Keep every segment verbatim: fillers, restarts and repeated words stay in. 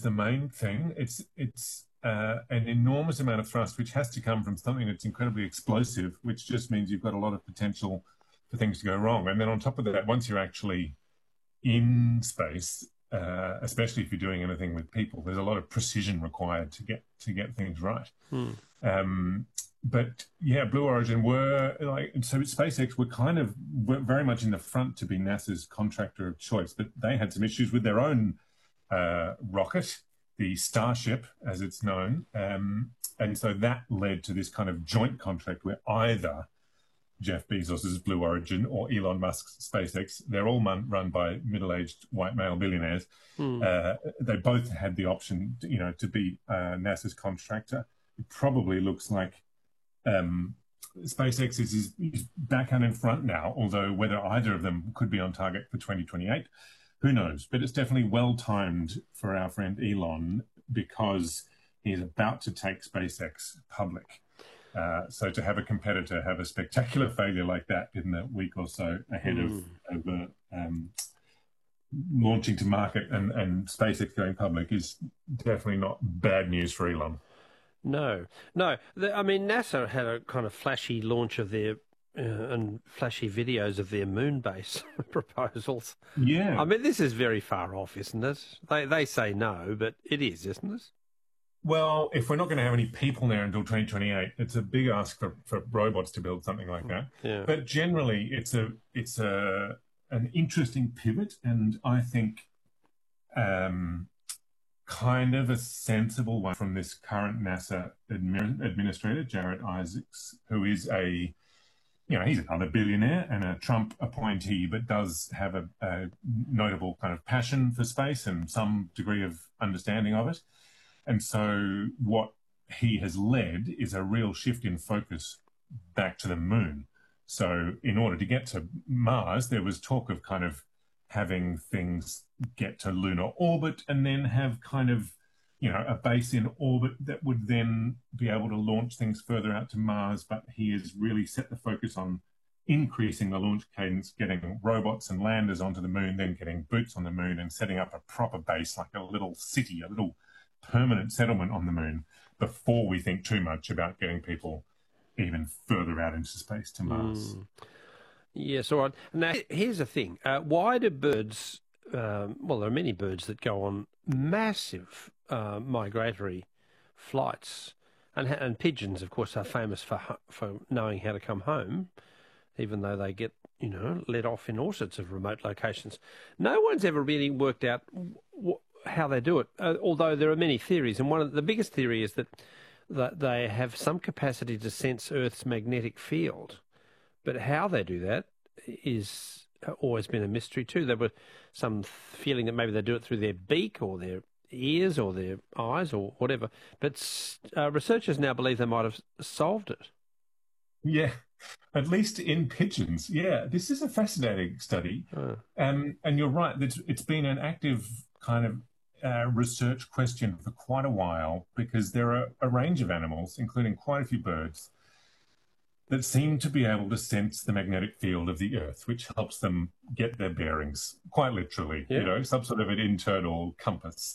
the main thing. It's it's uh, an enormous amount of thrust, which has to come from something that's incredibly explosive, which just means you've got a lot of potential for things to go wrong. And then on top of that, once you're actually in space, uh, especially if you're doing anything with people, there's a lot of precision required to get to get things right. Hmm. Um, but yeah, Blue Origin were like, so SpaceX were kind of were very much in the front to be NASA's contractor of choice, but they had some issues with their own uh, rocket, the Starship, as it's known. Um, and so that led to this kind of joint contract where either Jeff Bezos's Blue Origin or Elon Musk's SpaceX, they're all run by middle-aged white male billionaires. Hmm. Uh, they both had the option, to, you know, to be uh, NASA's contractor. It probably looks like um, SpaceX is, is, is back and in front now, although whether either of them could be on target for twenty twenty-eight, who knows? But it's definitely well-timed for our friend Elon because he's about to take SpaceX public. Uh, so to have a competitor have a spectacular failure like that in a week or so ahead Mm. of, of uh, um, launching to market and, and SpaceX going public is definitely not bad news for Elon. No, no. The, I mean, NASA had a kind of flashy launch of their uh, and flashy videos of their moon base proposals. Yeah. I mean, this is very far off, isn't it? They they say no, but it is, isn't it? Well, if we're not going to have any people there until twenty twenty-eight, it's a big ask for, for robots to build something like that. Yeah. But generally, it's a it's a an interesting pivot, and I think um, kind of a sensible one from this current NASA admi- administrator, Jared Isaacs, who is a you know he's another billionaire and a Trump appointee, but does have a, a notable kind of passion for space and some degree of understanding of it. And so what he has led is a real shift in focus back to the moon. So in order to get to Mars, there was talk of kind of having things get to lunar orbit and then have kind of, you know, a base in orbit that would then be able to launch things further out to Mars. But he has really set the focus on increasing the launch cadence, getting robots and landers onto the moon, then getting boots on the moon and setting up a proper base, like a little city, a little permanent settlement on the moon before we think too much about getting people even further out into space to Mars. Mm. Yes, all right. Now, here's the thing. Uh, why do birds, um, well, there are many birds that go on massive uh, migratory flights, and, and pigeons, of course, are famous for for knowing how to come home, even though they get, you know, let off in all sorts of remote locations. No one's ever really worked out what how they do it, uh, although there are many theories, and one of the biggest theory is that that they have some capacity to sense Earth's magnetic field, but how they do that is always been a mystery too. There were some feeling that maybe they do it through their beak or their ears or their eyes or whatever, but uh, researchers now believe they might have solved it. Yeah, at least in pigeons. Yeah, this is a fascinating study, Oh. um, and you're right. It's, it's been an active kind of Uh, research question for quite a while because there are a range of animals, including quite a few birds, that seem to be able to sense the magnetic field of the Earth, which helps them get their bearings, quite literally, Yeah. you know, some sort of an internal compass.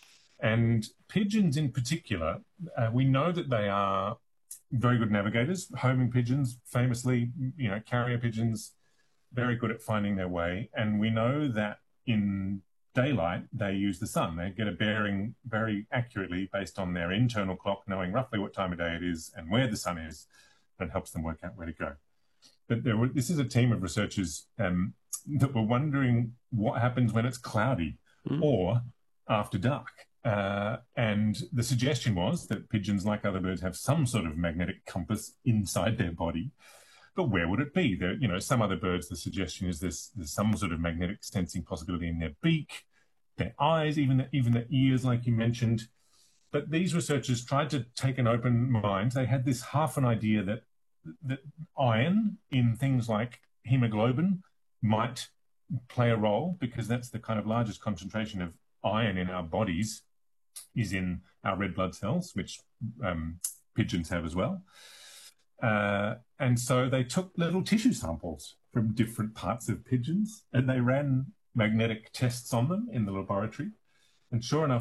And pigeons in particular, uh, we know that they are very good navigators. Homing pigeons, famously, you know, carrier pigeons, very good at finding their way. And we know that in daylight, they use the sun. They get a bearing very accurately based on their internal clock, knowing roughly what time of day it is and where the sun is, and helps them work out where to go. But there were, this is a team of researchers um, that were wondering what happens when it's cloudy Mm. or after dark. Uh, and the suggestion was that pigeons, like other birds, have some sort of magnetic compass inside their body. But where would it be? There, you know, some other birds, the suggestion is there's, there's some sort of magnetic sensing possibility in their beak, their eyes, even the, even the ears, like you mentioned. But these researchers tried to take an open mind. They had this half an idea that that iron in things like hemoglobin might play a role because that's the kind of largest concentration of iron in our bodies is in our red blood cells, which um, pigeons have as well. Uh, and so they took little tissue samples from different parts of pigeons and they ran magnetic tests on them in the laboratory. And sure enough,